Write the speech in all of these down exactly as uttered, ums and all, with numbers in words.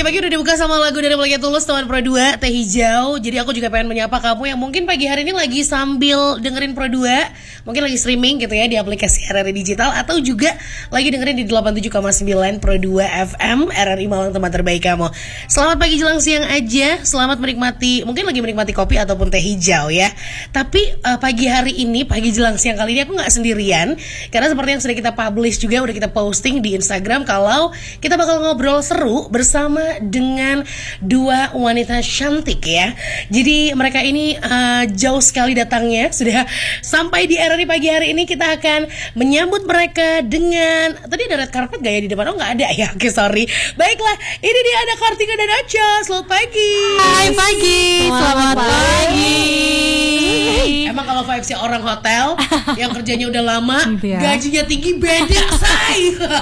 pagi udah dibuka sama lagu dari Mulia Tulus, teman Pro dua, Teh Hijau. Jadi aku juga pengen menyapa kamu yang mungkin pagi hari ini lagi sambil dengerin Pro dua, mungkin lagi streaming gitu ya di aplikasi R R I Digital, atau juga lagi dengerin di delapan puluh tujuh koma sembilan Pro dua F M R R I Malang, tempat terbaik kamu. Selamat pagi jelang siang aja, selamat menikmati, mungkin lagi menikmati kopi ataupun teh hijau ya. Tapi uh, pagi hari ini, pagi jelang siang kali ini aku gak sendirian, karena seperti yang sudah kita publish juga, udah kita posting di Instagram kalau kita bakal ngobrol seru bersama dengan dua wanita cantik ya. Jadi mereka ini uh, jauh sekali datangnya, sudah sampai di R R I pagi hari ini. Kita akan menyambut mereka dengan, tadi ada red carpet gak ya di depan? Oh gak ada ya, oke sorry. Baiklah, ini dia ada Kartika dan Acha. Selamat pagi. Hai pagi, selamat, selamat pagi. Emang kalau vibes-nya orang hotel yang kerjanya udah lama, gitu ya? Gajinya tinggi beda, say.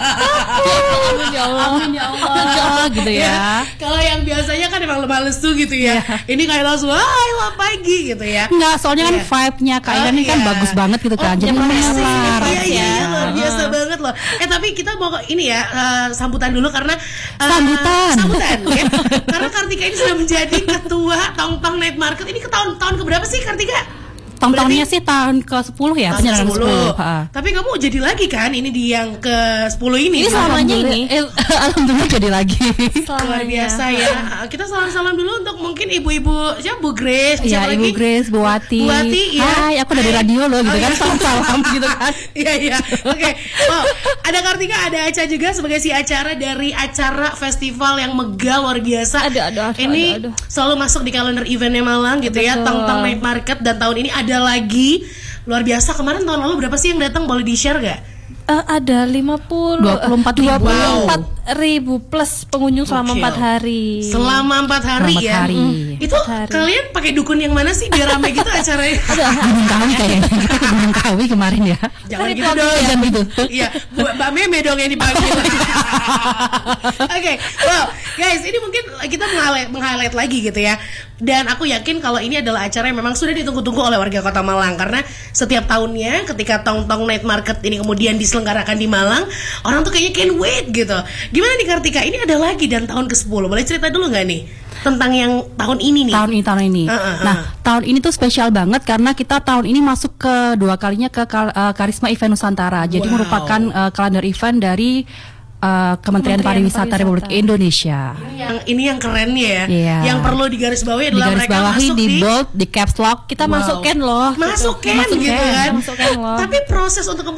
Amin ya Allah, amin ya Allah, gitu ya. Ya, kalau yang biasanya kan emang lemah lesu gitu ya. Yeah. Ini kayak langsung, hai lah pagi gitu ya. Enggak, soalnya yeah. kan vibe-nya Kak Ilan oh, ini kan yeah. bagus banget gitu kan. Oh, jadi menalar. Iya, iya, iya, luar biasa uh. banget loh. Eh tapi kita mau ini ya, uh, sambutan dulu karena uh, sambutan. Sambutan ya. Karena Kartika ini sudah menjadi ketua Tong Tong Night Market. Ini ke tahun tahun keberapa sih Kartika? Tahun-tahunnya sih tahun ke sepuluh ya, tahun ke sepuluh. Tapi kamu jadi lagi kan ini di yang ke sepuluh ini. Ini selamanya ini. Eh, alhamdulillah jadi lagi. Luar biasa ya. Kita salam-salam dulu untuk mungkin ibu-ibu, siapa Bu Grace, ya, Ibu lagi? Grace, Bu Wati. Bu Wati ya. Hai, aku dari radio loh gitu oh, kan. Salam-salam gitu kan. Iya iya. Oke. Oh, ada Kartika, ada Acha juga sebagai si acara dari acara festival yang megah luar biasa. Aduh, aduh, aduh, ini aduh, aduh. selalu masuk di kalender eventnya Malang gitu. Betul. Ya. Tong Tong Night Market, dan tahun ini ada lagi luar biasa. Kemarin tahun lalu berapa sih yang datang, boleh di-share gak? Uh, ada lima puluh dua puluh empat ribu, dua puluh empat ribu plus pengunjung selama empat hari. Selama empat hari Selama ya. Hari. Mm. Itu hari. Kalian pakai dukun yang mana sih biar rame gitu acaranya? Gunung Kawi kayaknya. Kita ke Gunung Kawi kemarin ya. Jangan gitu dong. Jangan gitu. Iya, Mbak Meme dong yang dipanggil. Oke, okay. Well, guys, ini mungkin kita meng-highlight, meng-highlight lagi gitu ya. Dan aku yakin kalau ini adalah acara yang memang sudah ditunggu-tunggu oleh warga Kota Malang, karena setiap tahunnya ketika Tong Tong Night Market ini kemudian diselenggarakan di Malang, orang tuh kayaknya can't wait gitu. Gimana nih Kartika? Ini ada lagi dan tahun ke sepuluh. Boleh cerita dulu nggak nih tentang yang tahun ini nih? Tahun ini, tahun ini. Uh, uh, uh. Nah, tahun ini tuh spesial banget karena kita tahun ini masuk ke dua kalinya ke uh, Karisma Event Nusantara. Jadi wow. merupakan uh, kalender event dari Uh, Kementerian, Kementerian Pariwisata, Pariwisata Republik Indonesia. Ini yang ini yang keren ya. Yeah. Yang perlu digarisbawahi adalah digaris mereka bawahi, masuk di di bold, di caps lock. Kita wow. masukkan loh. Masukkan gitu, gitu kan. Masukkan loh. Tapi proses untuk